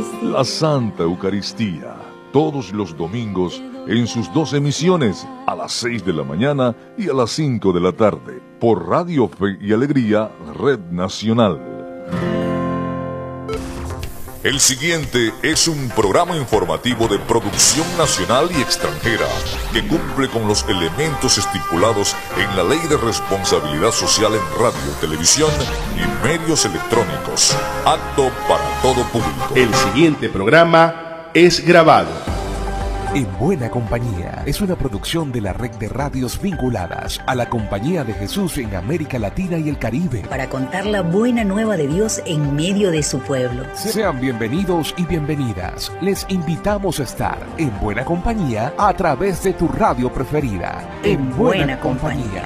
La Santa Eucaristía, todos los domingos en sus dos emisiones, a las 6 de la mañana y a las 5 de la tarde, por Radio Fe y Alegría, Red Nacional. El siguiente es un programa informativo de producción nacional y extranjera que cumple con los elementos estipulados en la Ley de Responsabilidad Social en radio, televisión y medios electrónicos. Apto para todo público. El siguiente programa es grabado. En Buena Compañía es una producción de la red de radios vinculadas a la Compañía de Jesús en América Latina y el Caribe. Para contar la buena nueva de Dios en medio de su pueblo. Sean bienvenidos y bienvenidas. Les invitamos a estar en Buena Compañía a través de tu radio preferida. En Buena Compañía.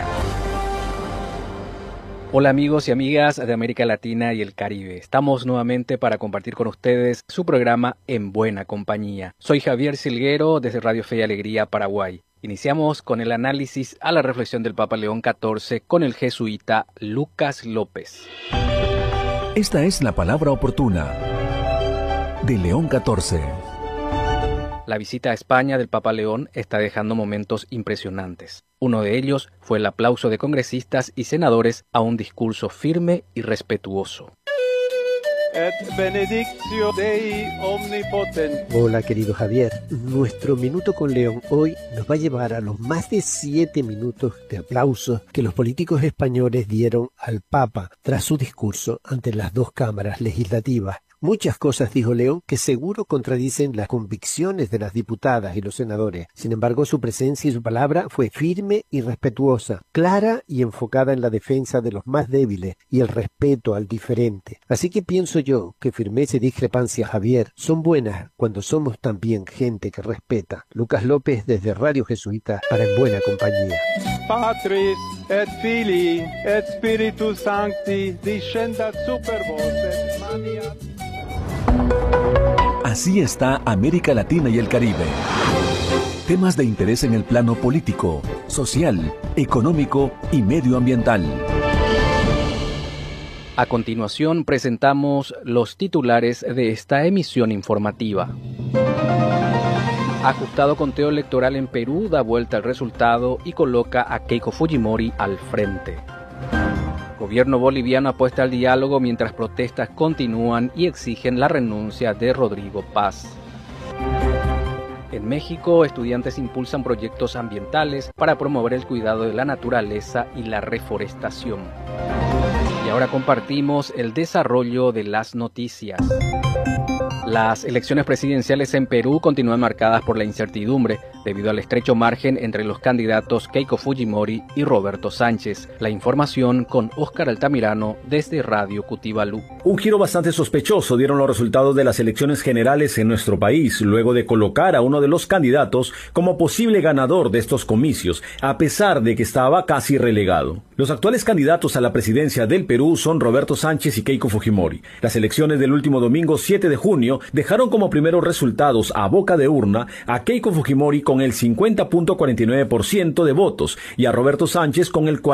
Hola amigos y amigas de América Latina y el Caribe. Estamos nuevamente para compartir con ustedes su programa En Buena Compañía. Soy Javier Silguero desde Radio Fe y Alegría, Paraguay. Iniciamos con el análisis a la reflexión del Papa León XIV con el jesuita Lucas López. Esta es la palabra oportuna de León XIV. La visita a España del Papa León está dejando momentos impresionantes. Uno de ellos fue el aplauso de congresistas y senadores a un discurso firme y respetuoso. Et benedictio Dei omnipotens. Hola querido Javier, nuestro Minuto con León hoy nos va a llevar a los más de 7 minutos de aplausos que los políticos españoles dieron al Papa tras su discurso ante las dos cámaras legislativas. Muchas cosas dijo León que seguro contradicen las convicciones de las diputadas y los senadores. Sin embargo, su presencia y su palabra fue firme y respetuosa, clara y enfocada en la defensa de los más débiles y el respeto al diferente. Así que pienso yo que firmeza y discrepancia, Javier, son buenas cuando somos también gente que respeta. Lucas López desde Radio Jesuita para En Buena Compañía. Patris et Filii et Spiritus Sancti descendat super vos et maniat. Así está América Latina y el Caribe. Temas de interés en el plano político, social, económico y medioambiental. A continuación presentamos los titulares de esta emisión informativa. Ajustado conteo electoral en Perú da vuelta al resultado y coloca a Keiko Fujimori al frente. Gobierno boliviano apuesta al diálogo mientras protestas continúan y exigen la renuncia de Rodrigo Paz. En México, estudiantes impulsan proyectos ambientales para promover el cuidado de la naturaleza y la reforestación. Y ahora compartimos el desarrollo de las noticias. Las elecciones presidenciales en Perú continúan marcadas por la incertidumbre debido al estrecho margen entre los candidatos Keiko Fujimori y Roberto Sánchez. La información con Óscar Altamirano desde Radio Cutibalú. Un giro bastante sospechoso dieron los resultados de las elecciones generales en nuestro país, luego de colocar a uno de los candidatos como posible ganador de estos comicios, a pesar de que estaba casi relegado. Los actuales candidatos a la presidencia del Perú son Roberto Sánchez y Keiko Fujimori. Las elecciones del último domingo 7 de junio dejaron como primeros resultados a boca de urna a Keiko Fujimori con el 50.49% de votos y a Roberto Sánchez con el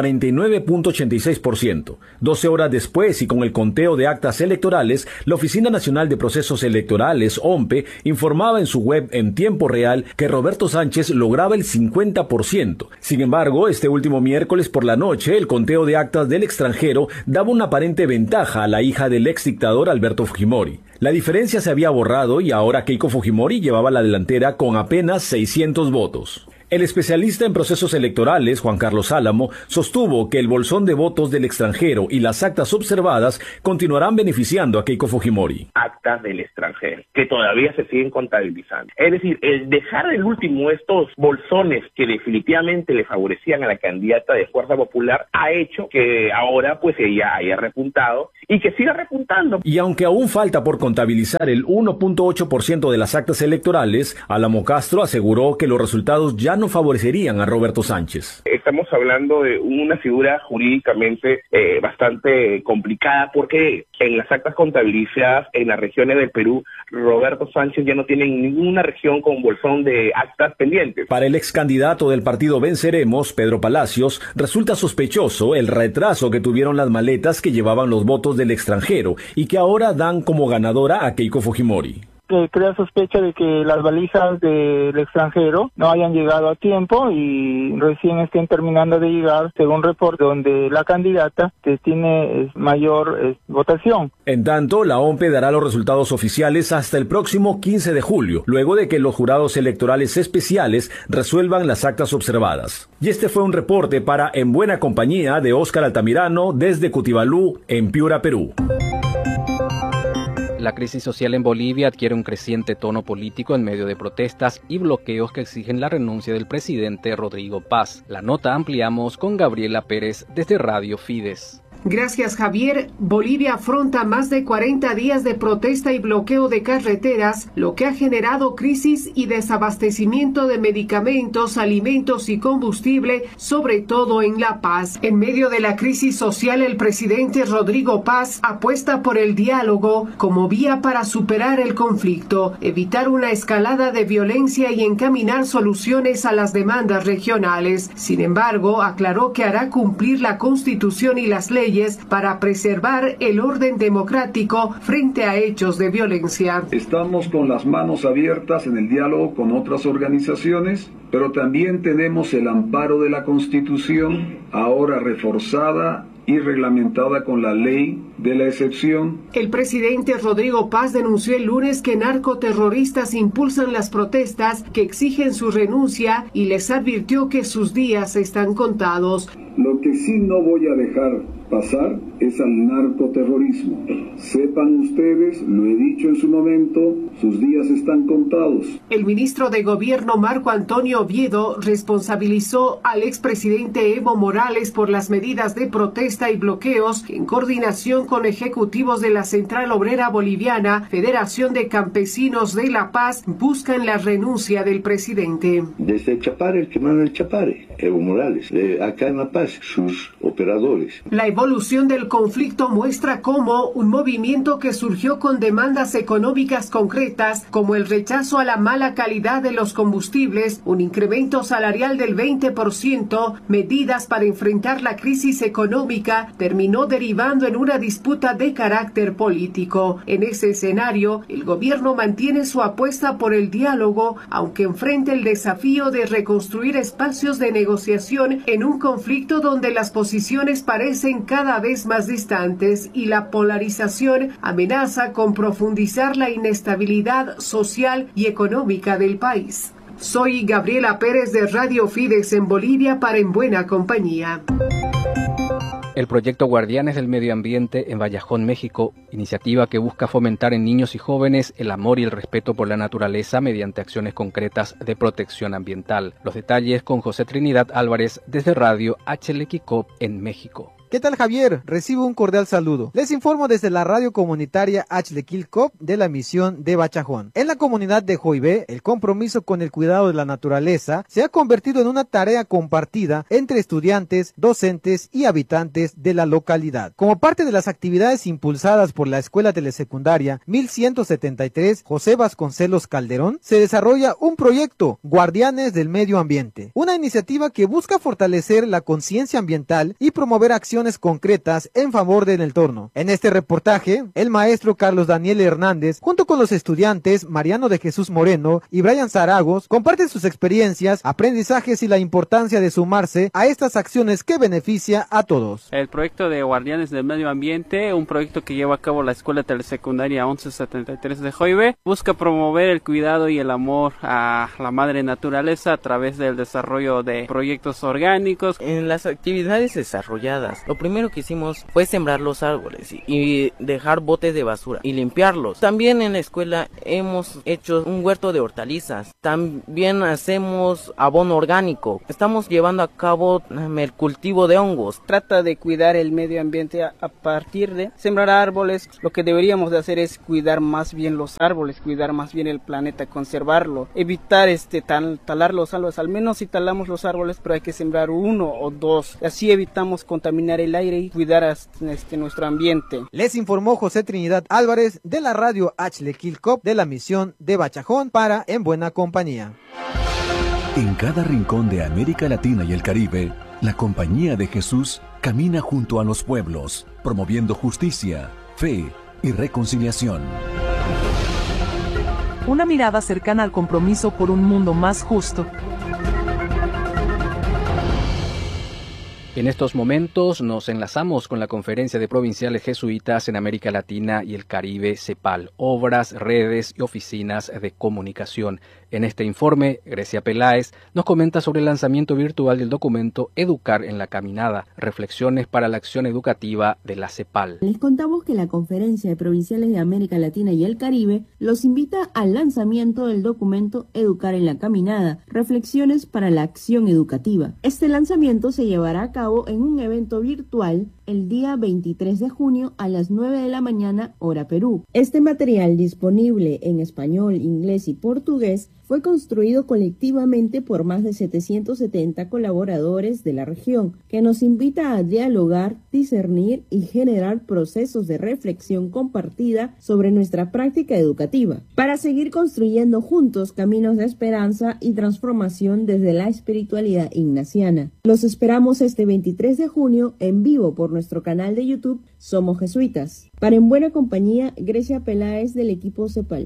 49.86%. 12 horas después y con el conteo de actas electorales, la Oficina Nacional de Procesos Electorales, OMPE, informaba en su web en tiempo real que Roberto Sánchez lograba el 50%. Sin embargo, este último miércoles por la noche, el conteo de actas del extranjero daba una aparente ventaja a la hija del ex dictador Alberto Fujimori. La diferencia se había borrado y ahora Keiko Fujimori llevaba la delantera con apenas 600 votos. El especialista en procesos electorales, Juan Carlos Álamo, sostuvo que el bolsón de votos del extranjero y las actas observadas continuarán beneficiando a Keiko Fujimori. Actas del extranjero, que todavía se siguen contabilizando. Es decir, el dejar el último estos bolsones que definitivamente le favorecían a la candidata de Fuerza Popular ha hecho que ahora pues ella haya repuntado y que siga repuntando. Y aunque aún falta por contabilizar el 1.8% de las actas electorales, Álamo Castro aseguró que los resultados ya no favorecerían a Roberto Sánchez. Estamos hablando de una figura jurídicamente bastante complicada porque en las actas contabilizadas en las regiones del Perú, Roberto Sánchez ya no tiene ninguna región con bolsón de actas pendientes. Para el ex candidato del partido Venceremos, Pedro Palacios, resulta sospechoso el retraso que tuvieron las maletas que llevaban los votos del extranjero y que ahora dan como ganadora a Keiko Fujimori. que crea sospecha de que las valijas del extranjero no hayan llegado a tiempo y recién estén terminando de llegar, según reporte, donde la candidata tiene mayor votación. En tanto, la OMPE dará los resultados oficiales hasta el próximo 15 de julio, luego de que los jurados electorales especiales resuelvan las actas observadas. Y este fue un reporte para En Buena Compañía de Óscar Altamirano desde Cutibalú, en Piura, Perú. La crisis social en Bolivia adquiere un creciente tono político en medio de protestas y bloqueos que exigen la renuncia del presidente Rodrigo Paz. La nota ampliamos con Gabriela Pérez desde Radio Fides. Gracias, Javier. Bolivia afronta más de 40 días de protesta y bloqueo de carreteras, lo que ha generado crisis y desabastecimiento de medicamentos, alimentos y combustible, sobre todo en La Paz. En medio de la crisis social, el presidente Rodrigo Paz apuesta por el diálogo como vía para superar el conflicto, evitar una escalada de violencia y encaminar soluciones a las demandas regionales. Sin embargo, aclaró que hará cumplir la Constitución y las leyes para preservar el orden democrático frente a hechos de violencia. Estamos con las manos abiertas en el diálogo con otras organizaciones, pero también tenemos el amparo de la Constitución, ahora reforzada y reglamentada con la ley de la excepción. El presidente Rodrigo Paz denunció el lunes que narcoterroristas impulsan las protestas que exigen su renuncia y les advirtió que sus días están contados. Lo que sí no voy a dejar pasar es al narcoterrorismo. Sepan ustedes, lo he dicho en su momento, sus días están contados. El ministro de Gobierno Marco Antonio Oviedo responsabilizó al expresidente Evo Morales por las medidas de protesta y bloqueos que en coordinación con ejecutivos de la Central Obrera Boliviana, Federación de Campesinos de La Paz, buscan la renuncia del presidente. Desde Chapare, el que manda el Chapare, Evo Morales, acá en La Paz, sus operadores. La evolución del conflicto muestra cómo un movimiento que surgió con demandas económicas concretas, como el rechazo a la mala calidad de los combustibles, un incremento salarial del 20%, medidas para enfrentar la crisis económica, terminó derivando en una disputa de carácter político. En ese escenario, el gobierno mantiene su apuesta por el diálogo, aunque enfrenta el desafío de reconstruir espacios de negociación en un conflicto donde las posiciones parecen cada vez más distantes y la polarización amenaza con profundizar la inestabilidad social y económica del país. Soy Gabriela Pérez de Radio Fides en Bolivia para En Buena Compañía. El proyecto Guardianes del Medio Ambiente en Vallajón, México, iniciativa que busca fomentar en niños y jóvenes el amor y el respeto por la naturaleza mediante acciones concretas de protección ambiental. Los detalles con José Trinidad Álvarez desde Radio HLQCOP en México. ¿Qué tal, Javier? Recibo un cordial saludo. Les informo desde la radio comunitaria HLQCOP de la misión de Bachajón. En la comunidad de Joibé, el compromiso con el cuidado de la naturaleza se ha convertido en una tarea compartida entre estudiantes, docentes y habitantes de la localidad. Como parte de las actividades impulsadas por la Escuela Telesecundaria 1173 José Vasconcelos Calderón, se desarrolla un proyecto Guardianes del Medio Ambiente, una iniciativa que busca fortalecer la conciencia ambiental y promover acciones concretas en favor del entorno. En este reportaje, el maestro Carlos Daniel Hernández, junto con los estudiantes Mariano de Jesús Moreno y Brian Zaragos, comparten sus experiencias, aprendizajes y la importancia de sumarse a estas acciones que beneficia a todos. El proyecto de Guardianes del Medio Ambiente, un proyecto que lleva a cabo la Escuela Telesecundaria 1173 de Joibé, busca promover el cuidado y el amor a la madre naturaleza a través del desarrollo de proyectos orgánicos. En las actividades desarrolladas, lo primero que hicimos fue sembrar los árboles y dejar botes de basura y limpiarlos. También en la escuela hemos hecho un huerto de hortalizas. También hacemos abono orgánico. Estamos llevando a cabo el cultivo de hongos. Trata de cuidar el medio ambiente a partir de sembrar árboles. Lo que deberíamos de hacer es cuidar más bien los árboles, cuidar más bien el planeta, conservarlo, evitar talar los árboles. Al menos si talamos los árboles, pero hay que sembrar 1 o 2. Así evitamos contaminar el aire y cuidar a nuestro ambiente. Les informó José Trinidad Álvarez de la radio HLQCOP de la misión de Bachajón para En Buena Compañía. En cada rincón de América Latina y el Caribe, la Compañía de Jesús camina junto a los pueblos, promoviendo justicia, fe y reconciliación. una mirada cercana al compromiso por un mundo más justo. En estos momentos nos enlazamos con la Conferencia de Provinciales Jesuitas en América Latina y el Caribe, CEPAL, obras, redes y oficinas de comunicación. En este informe, Grecia Peláez nos comenta sobre el lanzamiento virtual del documento Educar en la Caminada, reflexiones para la acción educativa de la CEPAL. Les contamos que la Conferencia de Provinciales de América Latina y el Caribe los invita al lanzamiento del documento Educar en la Caminada, reflexiones para la acción educativa. Este lanzamiento se llevará a cabo en un evento virtual el día 23 de junio a las 9 de la mañana, hora Perú. Este material, disponible en español, inglés y portugués, fue construido colectivamente por más de 770 colaboradores de la región, que nos invita a dialogar, discernir y generar procesos de reflexión compartida sobre nuestra práctica educativa, para seguir construyendo juntos caminos de esperanza y transformación desde la espiritualidad ignaciana. Los esperamos este 23 de junio en vivo por nuestro canal de YouTube Somos Jesuitas. Para En Buena Compañía, Grecia Peláez del equipo CEPAL.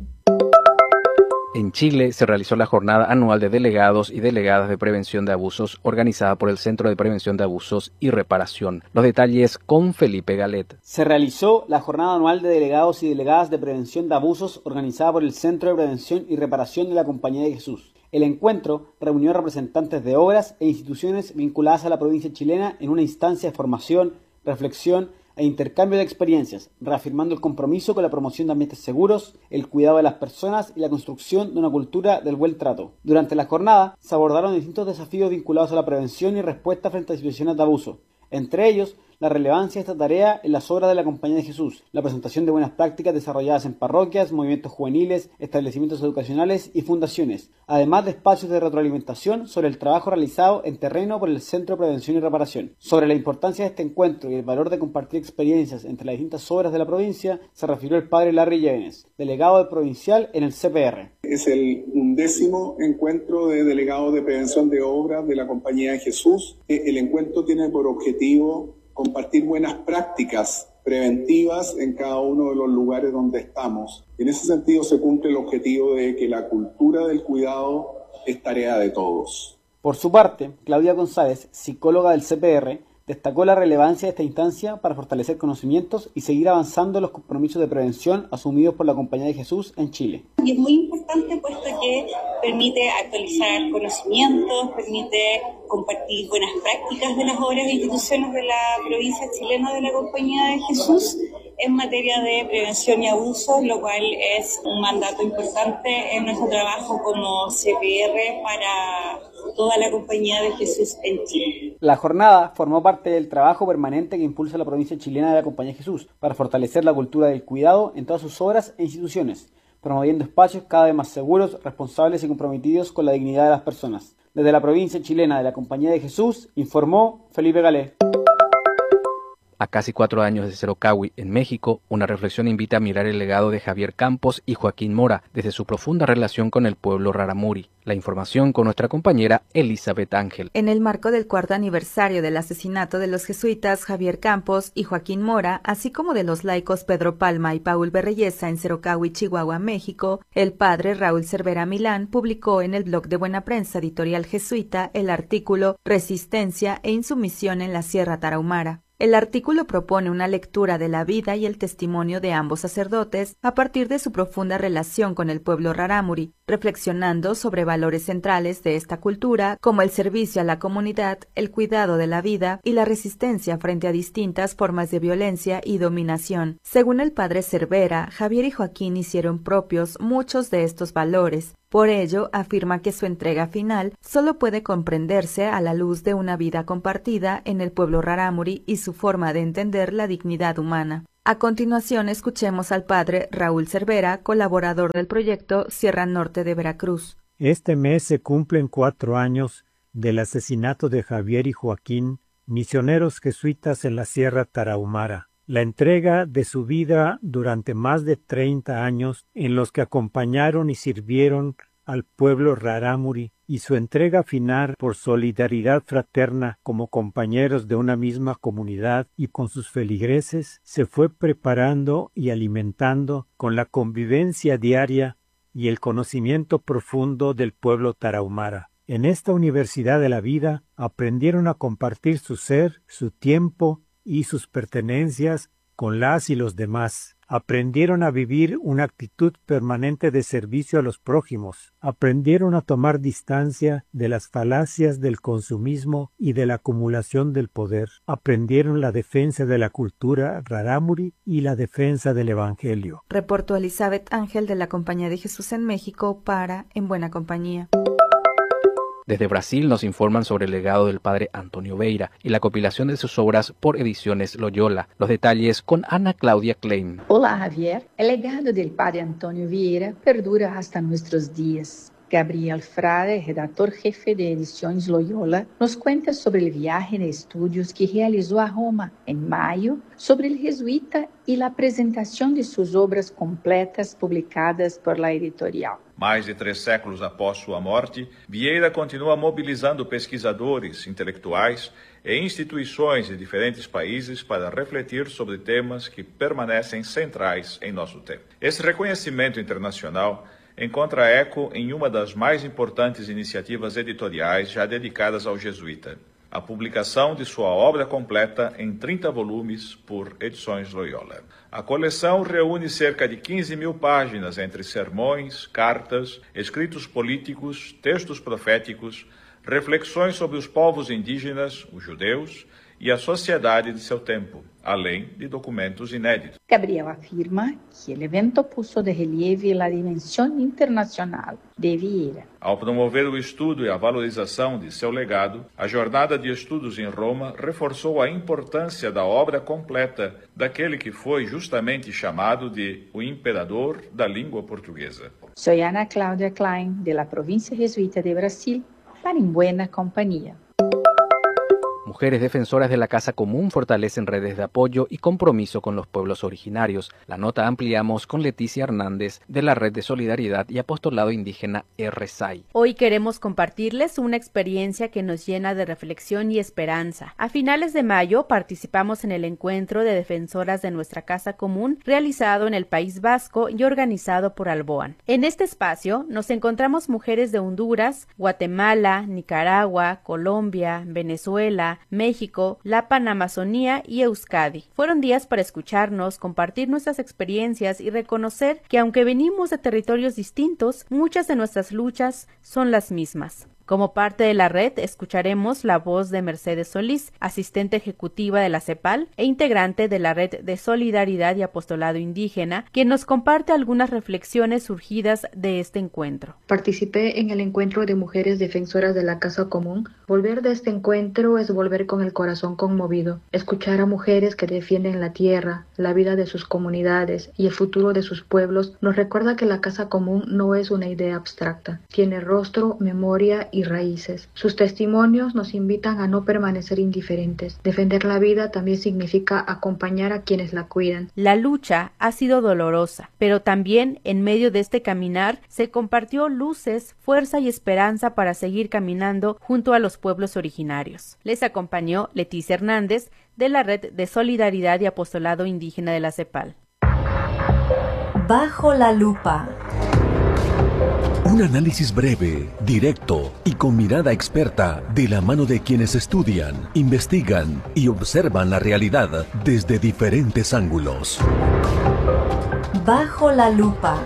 En Chile se realizó la jornada anual de delegados y delegadas de prevención de abusos organizada por el Centro de Prevención de Abusos y Reparación. Los detalles con Felipe Galet. Se realizó la jornada anual de delegados y delegadas de prevención de abusos organizada por el Centro de Prevención y Reparación de la Compañía de Jesús. El encuentro reunió representantes de obras e instituciones vinculadas a la provincia chilena en una instancia de formación, reflexión e intercambio de experiencias, reafirmando el compromiso con la promoción de ambientes seguros, el cuidado de las personas y la construcción de una cultura del buen trato. Durante la jornada se abordaron distintos desafíos vinculados a la prevención y respuesta frente a situaciones de abuso, entre ellos la relevancia de esta tarea en las obras de la Compañía de Jesús, la presentación de buenas prácticas desarrolladas en parroquias, movimientos juveniles, establecimientos educacionales y fundaciones, además de espacios de retroalimentación sobre el trabajo realizado en terreno por el Centro de Prevención y Reparación. Sobre la importancia de este encuentro y el valor de compartir experiencias entre las distintas obras de la provincia, se refirió el padre Larry Llévenes, delegado de provincial en el CPR. Es el 11º encuentro de delegados de prevención de obras de la Compañía de Jesús. El encuentro tiene por objetivo compartir buenas prácticas preventivas en cada uno de los lugares donde estamos. En ese sentido se cumple el objetivo de que la cultura del cuidado es tarea de todos. Por su parte, Claudia González, psicóloga del CPR, destacó la relevancia de esta instancia para fortalecer conocimientos y seguir avanzando en los compromisos de prevención asumidos por la Compañía de Jesús en Chile. Y es muy importante puesto que permite actualizar conocimientos, permite compartir buenas prácticas de las obras e instituciones de la provincia chilena de la Compañía de Jesús en materia de prevención y abuso, lo cual es un mandato importante en nuestro trabajo como CPR para toda la Compañía de Jesús en Chile. La jornada formó parte del trabajo permanente que impulsa la provincia chilena de la Compañía de Jesús para fortalecer la cultura del cuidado en todas sus obras e instituciones, promoviendo espacios cada vez más seguros, responsables y comprometidos con la dignidad de las personas. Desde la provincia chilena de la Compañía de Jesús, informó Felipe Galé. A casi 4 años de Cerocahui, en México, una reflexión invita a mirar el legado de Javier Campos y Joaquín Mora desde su profunda relación con el pueblo rarámuri. La información con nuestra compañera Elizabeth Ángel. En el marco del 4º aniversario del asesinato de los jesuitas Javier Campos y Joaquín Mora, así como de los laicos Pedro Palma y Paul Berreyesa en Cerocahui, Chihuahua, México, el padre Raúl Cervera Milán publicó en el blog de Buena Prensa Editorial Jesuita el artículo Resistencia e insumisión en la Sierra Tarahumara. El artículo propone una lectura de la vida y el testimonio de ambos sacerdotes a partir de su profunda relación con el pueblo rarámuri, reflexionando sobre valores centrales de esta cultura como el servicio a la comunidad, el cuidado de la vida y la resistencia frente a distintas formas de violencia y dominación. Según el padre Cervera, Javier y Joaquín hicieron propios muchos de estos valores. Por ello, afirma que su entrega final solo puede comprenderse a la luz de una vida compartida en el pueblo rarámuri y su forma de entender la dignidad humana. A continuación, escuchemos al padre Raúl Cervera, colaborador del proyecto Sierra Norte de Veracruz. Este mes se cumplen 4 años del asesinato de Javier y Joaquín, misioneros jesuitas en la Sierra Tarahumara. La entrega de su vida durante más de 30 años en los que acompañaron y sirvieron al pueblo rarámuri y su entrega final por solidaridad fraterna como compañeros de una misma comunidad y con sus feligreses se fue preparando y alimentando con la convivencia diaria y el conocimiento profundo del pueblo tarahumara. En esta Universidad de la Vida aprendieron a compartir su ser, su tiempo y sus pertenencias con las y los demás. Aprendieron a vivir una actitud permanente de servicio a los prójimos. Aprendieron a tomar distancia de las falacias del consumismo y de la acumulación del poder. Aprendieron la defensa de la cultura rarámuri y la defensa del Evangelio. Reportó Elizabeth Ángel de la Compañía de Jesús en México para En Buena Compañía. Desde Brasil nos informan sobre el legado del padre Antonio Vieira y la compilación de sus obras por Ediciones Loyola. Los detalles con Ana Claudia Klein. Hola Javier, el legado del padre Antonio Vieira perdura hasta nuestros días. Gabriel Frade, redactor jefe de Ediciones Loyola, nos cuenta sobre el viaje de estudios que realizó a Roma en mayo sobre el jesuita y la presentación de sus obras completas publicadas por la editorial. Mais de 3 séculos após sua morte, Vieira continua mobilizando pesquisadores, intelectuais e instituições de diferentes países para refletir sobre temas que permanecem centrais em nosso tempo. Esse reconhecimento internacional encontra eco em uma das mais importantes iniciativas editoriais já dedicadas ao jesuíta, a publicação de sua obra completa em 30 volumes por Edições Loyola. A coleção reúne cerca de 15.000 páginas entre sermões, cartas, escritos políticos, textos proféticos, reflexões sobre os povos indígenas, os judeus, e a sociedade de seu tempo, além de documentos inéditos. Gabriel afirma que el evento puso de relieve la dimensión internacional de Vieira. Ao promover o estudo e a valorização de seu legado, a jornada de estudos em Roma reforçou a importância da obra completa daquele que foi justamente chamado de o imperador da língua portuguesa. Soy Ana Claudia Klein, de la provincia jesuita de Brasil, para En Buena Compañía. Mujeres defensoras de la Casa Común fortalecen redes de apoyo y compromiso con los pueblos originarios. La nota ampliamos con Leticia Hernández de la Red de Solidaridad y Apostolado Indígena RSAI. Hoy queremos compartirles una experiencia que nos llena de reflexión y esperanza. A finales de mayo participamos en el encuentro de defensoras de nuestra Casa Común realizado en el País Vasco y organizado por Alboan. En este espacio nos encontramos mujeres de Honduras, Guatemala, Nicaragua, Colombia, Venezuela, México, la Panamazonía y Euskadi. Fueron días para escucharnos, compartir nuestras experiencias y reconocer que aunque venimos de territorios distintos, muchas de nuestras luchas son las mismas. Como parte de la red, escucharemos la voz de Mercedes Solís, asistente ejecutiva de la CEPAL e integrante de la Red de Solidaridad y Apostolado Indígena, quien nos comparte algunas reflexiones surgidas de este encuentro. Participé en el encuentro de mujeres defensoras de la Casa Común. Volver de este encuentro es volver con el corazón conmovido. Escuchar a mujeres que defienden la tierra, la vida de sus comunidades y el futuro de sus pueblos nos recuerda que la Casa Común no es una idea abstracta. Tiene rostro, memoria y raíces. Sus testimonios nos invitan a no permanecer indiferentes. Defender la vida también significa acompañar a quienes la cuidan. La lucha ha sido dolorosa, pero también en medio de este caminar se compartió luces, fuerza y esperanza para seguir caminando junto a los pueblos originarios. Les acompañó Leticia Hernández de la Red de Solidaridad y Apostolado Indígena de la CEPAL. Bajo la lupa. Un análisis breve, directo y con mirada experta de la mano de quienes estudian, investigan y observan la realidad desde diferentes ángulos. Bajo la lupa.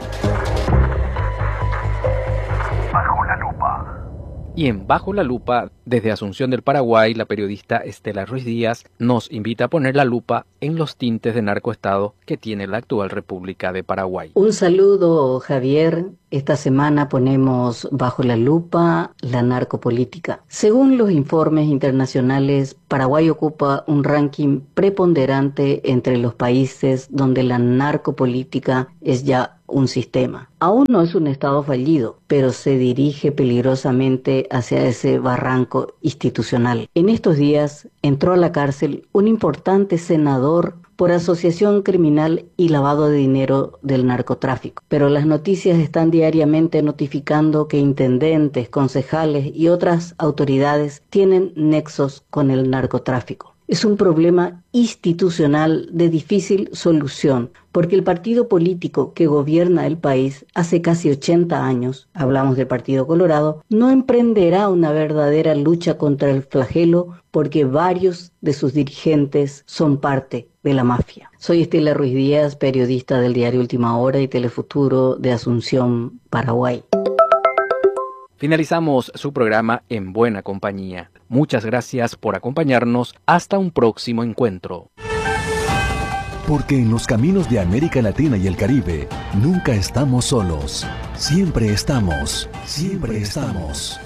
Bajo la lupa. Y en Bajo la Lupa, desde Asunción del Paraguay, la periodista Estela Ruiz Díaz nos invita a poner la lupa en los tintes de narcoestado que tiene la actual República de Paraguay. Un saludo, Javier. Esta semana ponemos bajo la lupa la narcopolítica. Según los informes internacionales, Paraguay ocupa un ranking preponderante entre los países donde la narcopolítica es ya un sistema. Aún no es un estado fallido, pero se dirige peligrosamente hacia ese barranco institucional. En estos días entró a la cárcel un importante senador por asociación criminal y lavado de dinero del narcotráfico. Pero las noticias están diariamente notificando que intendentes, concejales y otras autoridades tienen nexos con el narcotráfico. es un problema institucional de difícil solución, porque el partido político que gobierna el país hace casi 80 años, hablamos del Partido Colorado, no emprenderá una verdadera lucha contra el flagelo porque varios de sus dirigentes son parte de la mafia. Soy Estela Ruiz Díaz, periodista del diario Última Hora y Telefuturo de Asunción, Paraguay. Finalizamos su programa en buena compañía. Muchas gracias por acompañarnos. Hasta un próximo encuentro. Porque en los caminos de América Latina y el Caribe nunca estamos solos. Siempre estamos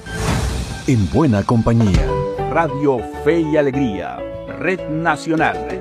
en buena compañía. Radio Fe y Alegría, Red Nacional.